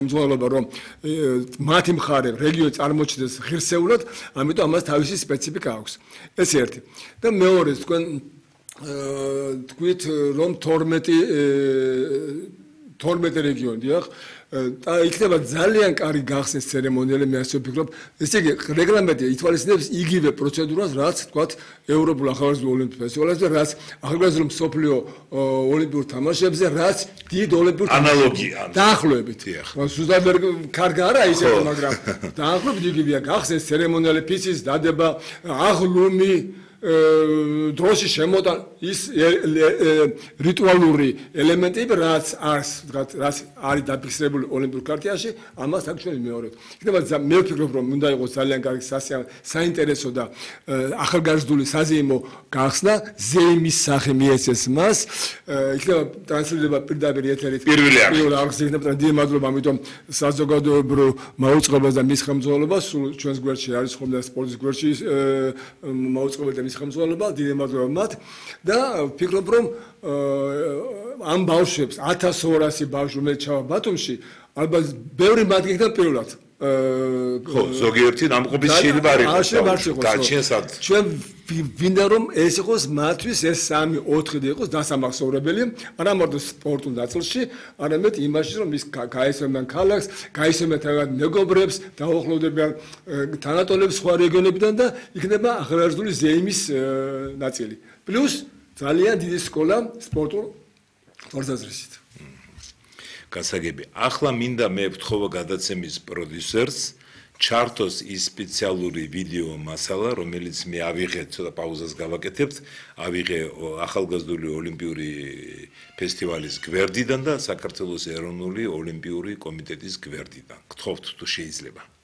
მძღოლობა რომ მათი მხარე რეგიონი წარმოჩნდეს ღირსეულად, ამიტომ ამას თავისი სპეციფიკა აქვს. ეს ერთი. და მეორე თქვენ თქვით რომ 12 რეგიონი დიახ და იქნება ძალიან კარგი გახსნის ცერემონიალი მე ასე ვფიქრობ. ესე იგი რეგლამენტი ითვალისწინებს იგივე პროცედურას რაც თქვათ ევროპულ ახალგაზრდულ ოლიმპიურ ფესტივალებზე, რაც ახალგაზრდულ მსოფლიო ოლიმპიურ თამაშებზე, რაც დიდ ოლიმპიურ ანალოგია დაახლოებით. ზუსტად კარგი არა ისეთი, მაგრამ დაახლოებით იგივეა გახსნის ცერემონიალი ფიცის დადება, აღლუმი დროში შემოტან ის რიტუალური ელემენტები, რაც არის დაფიქსირებული ოლიმპიურ ქარტიაში, ამას აქ ჩვენ ვიმეორებთ. იქნება მე ვფიქრობ, რომ უნდა იყოს ძალიან კარგი საინტერესო და ახალგაზრდული საზეიმო გახსნა, ზეიმის სახე მიეცეს მას. იქნება ტრანსლირება პირდაპირ ეთერით. პირველი არხზე იქნება დიდი მადლობა, ამიტომ საზოგადოებრივ მაუწყებლობას და მის ხელმძღვანელობას, სულ ჩვენს გვერდში არის ხომ და სპორტის გვერდში მაუწყებელი ხელმძღვანელობა, დიდი მადლობა მათ და ვფიქრობ რომ ამ ბავშვებს 1200 ბავშვი რომელიც ჩავა ბათუმში, ალბათ ბევრი მათგან იქნება პირველად. ხო, ზოგიერთი ნამყოფის შეიძლება არ იყოს. ჩვენ ვინდა რომ ეს იყოს მათთვის ეს 3-4 იყოს დასამახსოვრებელი, არა მარტო სპორტულ ნაწილში, არამედ იმაში რომ ის გაესწრებიან ქალაქს, გაესწრებიან თავად მეგობრებს, დაუახლოვდებიან თანატოლებს სხვა რეგიონებიდან და იქნება ახალგაზრდული ზეიმის ნაწილი. პლუს ძალიან დიდი სკოლა სპორტულ თვალსაზრისით. გასაგები. ახლა მინდა მე ვთხოვა გადაცემის პროდიუსერს ჩართოს ის სპეციალური ვიდეო მასალა, რომელიც მე ავიღე, ცოტა პაუზას გავაკეთებთ, ავიღე ახალგაზრდული ოლიმპიური ფესტივალის გვერდიდან და საქართველოს ეროვნული ოლიმპიური კომიტეტის გვერდიდან. გთხოვთ თუ შეიძლება.